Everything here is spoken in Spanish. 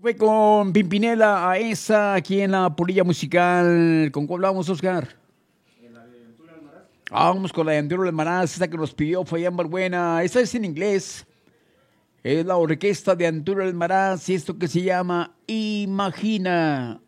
Fue con Pimpinela a esa aquí en la polilla musical. ¿Con cuál vamos, Oscar? Vamos con la de Arturo Almaraz, esa que nos pidió Fayán Barbuena. Esa es en inglés. Es la orquesta de Arturo Almaraz y esto que se llama Imagina.